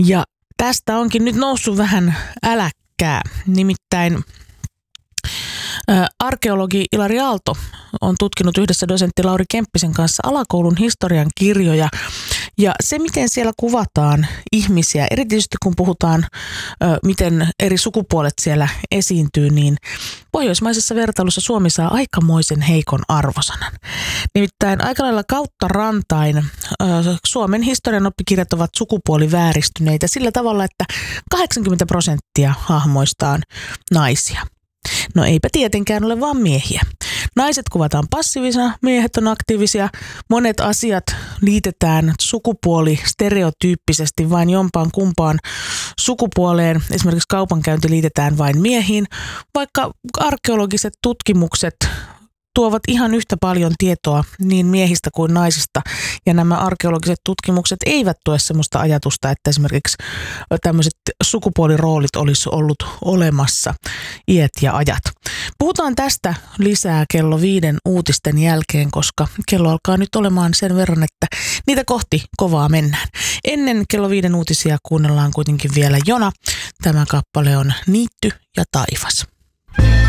Ja tästä onkin nyt noussut vähän äläkkää. Nimittäin arkeologi Ilari Aalto on tutkinut yhdessä dosentti Lauri Kemppisen kanssa alakoulun historian kirjoja. Ja se, miten siellä kuvataan ihmisiä, erityisesti kun puhutaan, miten eri sukupuolet siellä esiintyy, niin pohjoismaisessa vertailussa Suomi saa aikamoisen heikon arvosanan. Nimittäin aika lailla kautta rantain Suomen historian oppikirjat ovat sukupuolivääristyneitä sillä tavalla, että 80% hahmoista on naisia. No eipä tietenkään ole vaan miehiä. Naiset kuvataan passiivisena, miehet on aktiivisia. Monet asiat liitetään sukupuolistereotyyppisesti vain jompaan kumpaan sukupuoleen. Esimerkiksi kaupankäynti liitetään vain miehiin, vaikka arkeologiset tutkimukset tuovat ihan yhtä paljon tietoa niin miehistä kuin naisista. Ja nämä arkeologiset tutkimukset eivät tue sellaista ajatusta, että esimerkiksi tämmöiset sukupuoliroolit olisi ollut olemassa iät ja ajat. Puhutaan tästä lisää kello 5 uutisten jälkeen, koska kello alkaa nyt olemaan sen verran, että niitä kohti kovaa mennään. Ennen kello 5 uutisia kuunnellaan kuitenkin vielä Jona. Tämä kappale on Niitty ja taivas.